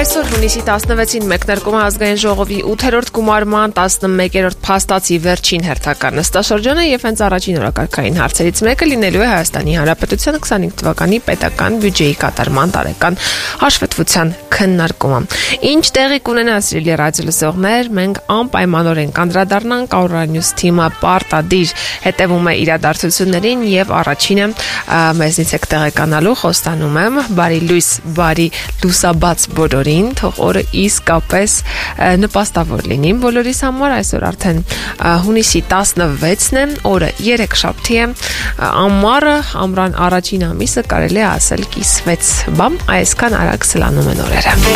Այսօր հունիսի 16-ին մեկնարկում է ազգային ժողովի 8-րդ գումարման 11-րդ փաստացի վերջին հերթական նստաշրջանը եւ հենց առաջին օրակարգային հարցերից մեկը լինելու է Հայաստանի Հանրապետության 25 թվականի պետական բյուջեի կատարման տարեկան հաշվետվության քննարկումը։ Ինչ տեղի կունենա, սիրելի ռադիոլսողներ, մենք անպայմանորեն կանդրադառնանք Aura-News թիմը պարտադիր հետևում է իրադարձություններին եւ առաջինը մեզնից եք տեղեկանալու խոստանում եմ բարի լույս, բարի լուսաբաց բոլորին, թող օրը իսկապես նպաստավոր լինի բոլորիս համար։ Այսօր արդեն հունիսի 16-ն է, օրը երեքշաբթի է, ամառը, ամռան առաջին ամիսը կարելի է ասել կիսվեց, բամ այսքան արագ սլանում են օրերը։